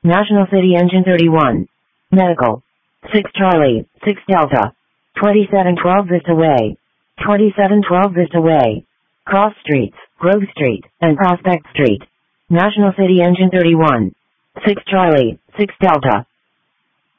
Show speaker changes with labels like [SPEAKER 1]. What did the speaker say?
[SPEAKER 1] National City Engine 31. Medical. 6 Charlie, 6 Delta. 2712 Vista Way. 2712 Vista Way. Cross Streets, Grove Street, and Prospect Street. National City Engine 31. 6 Charlie, 6 Delta.